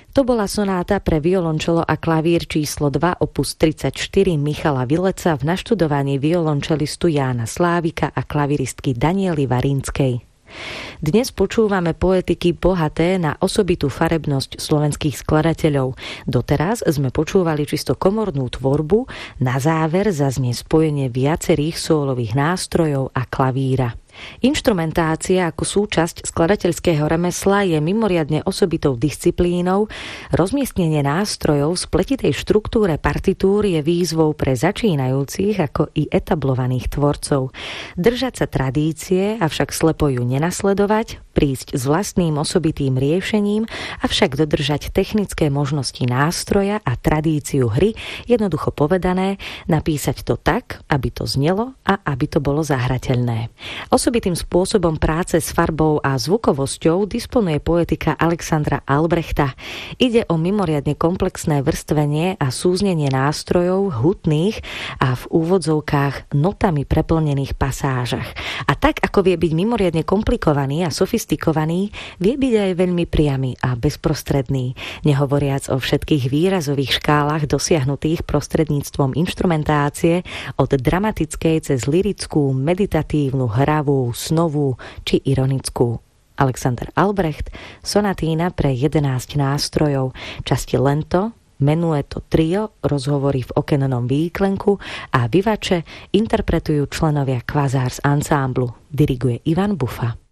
To bola sonáta pre violončelo a klavír číslo 2 opus 34 Michala Vileca v naštudovaní violončelistu Jána Slávika a klaviristky Daniely Varínskej. Dnes počúvame poetiky bohaté na osobitú farebnosť slovenských skladateľov. Doteraz sme počúvali čisto komornú tvorbu, na záver zaznie spojenie viacerých sólových nástrojov a klavíra. Inštrumentácia ako súčasť skladateľského remesla je mimoriadne osobitou disciplínou. Rozmiestnenie nástrojov v spletitej štruktúre partitúr je výzvou pre začínajúcich ako i etablovaných tvorcov. Držať sa tradície, avšak slepo ju nenasledovať, prísť s vlastným osobitým riešením, avšak dodržať technické možnosti nástroja a tradíciu hry, jednoducho povedané, napísať to tak, aby to znelo a aby to bolo zahrateľné. Osobitým spôsobom práce s farbou a zvukovosťou disponuje poetika Alexandra Albrechta. Ide o mimoriadne komplexné vrstvenie a súznenie nástrojov hutných a v úvodzovkách notami preplnených pasážach. A tak, ako vie byť mimoriadne komplikovaný a sofistikovaný, vie byť aj veľmi priamy a bezprostredný, nehovoriac o všetkých výrazových škálach dosiahnutých prostredníctvom inštrumentácie od dramatickej cez lirickú, meditatívnu, hravú, snovú či ironickú. Alexander Albrecht, sonatína pre 11 nástrojov, časti lento, menueto trio, rozhovory v okennom výklenku a vivače interpretujú členovia Quasars ensemble. Diriguje Ivan Bufa.